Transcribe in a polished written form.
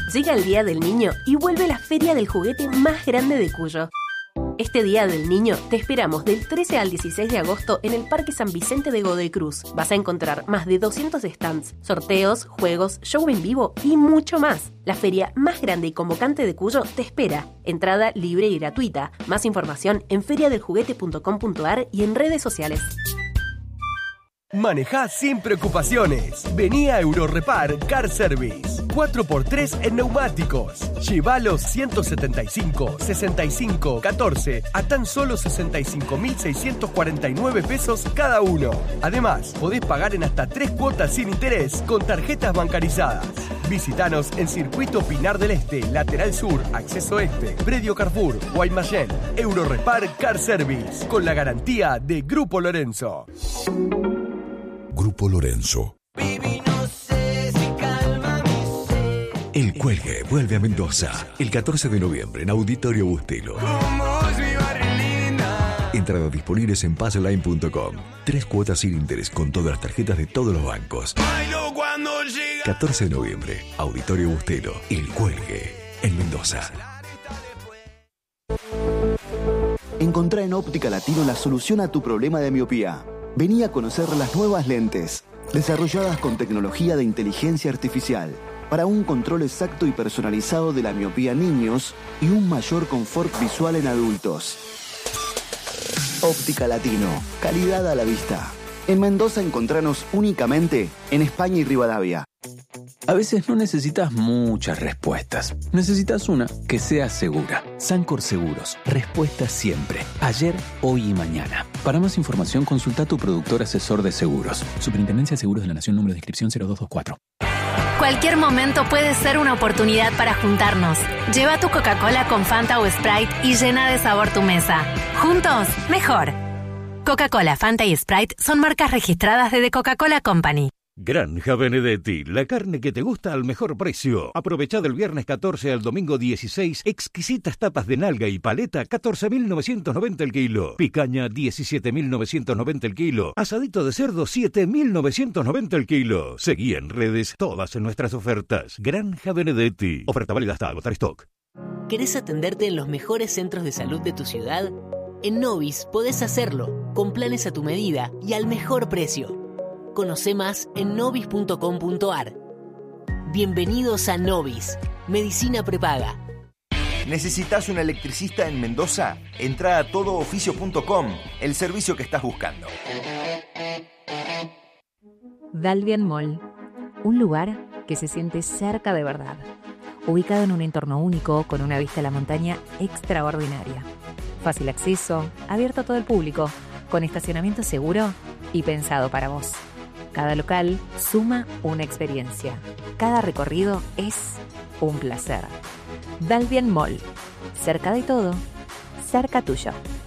Llega el Día del Niño y vuelve la feria del juguete más grande de Cuyo. Este Día del Niño te esperamos del 13 al 16 de agosto en el Parque San Vicente de Godoy Cruz. Vas a encontrar más de 200 stands, sorteos, juegos, show en vivo y mucho más. La feria más grande y convocante de Cuyo te espera. Entrada libre y gratuita. Más información en feriadeljuguete.com.ar y en redes sociales. Manejá sin preocupaciones. Vení a Eurorepar Car Service. 4x3 en neumáticos. Lleva los 175, 65, 14 a tan solo 65.649 pesos cada uno. Además, podés pagar en hasta 3 cuotas sin interés con tarjetas bancarizadas. Visítanos en Circuito Pinar del Este, Lateral Sur, Acceso Este, Predio Carrefour, Guaymallén. Eurorepar Car Service, con la garantía de Grupo Lorenzo. Grupo Lorenzo. El Cuelgue vuelve a Mendoza el 14 de noviembre en Auditorio Bustelo. Entradas disponibles en pasoline.com. 3 cuotas sin interés con todas las tarjetas de todos los bancos. 14 de noviembre, Auditorio Bustelo, El Cuelgue, en Mendoza. Encontrá en Óptica Latino la solución a tu problema de miopía. Vení a conocer las nuevas lentes, desarrolladas con tecnología de inteligencia artificial, para un control exacto y personalizado de la miopía en niños y un mayor confort visual en adultos. Óptica Latino, calidad a la vista. En Mendoza encontranos únicamente en España y Rivadavia. A veces no necesitas muchas respuestas. Necesitas una que sea segura. Sancor Seguros. Respuesta siempre. Ayer, hoy y mañana. Para más información, consulta a tu productor asesor de seguros. Superintendencia de Seguros de la Nación, número de inscripción 0224. Cualquier momento puede ser una oportunidad para juntarnos. Lleva tu Coca-Cola con Fanta o Sprite y llena de sabor tu mesa. Juntos, mejor. Coca-Cola, Fanta y Sprite son marcas registradas de The Coca-Cola Company. Granja Benedetti, la carne que te gusta al mejor precio. Aprovecha del viernes 14 al domingo 16, exquisitas tapas de nalga y paleta, 14.990 el kilo. Picaña, 17.990 el kilo. Asadito de cerdo, 7.990 el kilo. Seguí en redes todas nuestras ofertas. Granja Benedetti. Oferta válida hasta agotar stock. ¿Querés atenderte en los mejores centros de salud de tu ciudad? En Novis podés hacerlo, con planes a tu medida y al mejor precio. Conoce más en novis.com.ar. Bienvenidos a Novis, medicina prepaga. ¿Necesitas un electricista en Mendoza? Entra a todooficio.com, el servicio que estás buscando. Dalvian Mall, un lugar que se siente cerca de verdad. Ubicado en un entorno único, con una vista a la montaña extraordinaria. Fácil acceso, abierto a todo el público, con estacionamiento seguro y pensado para vos. Cada local suma una experiencia. Cada recorrido es un placer. Dalvian Mall. Cerca de todo, cerca tuyo.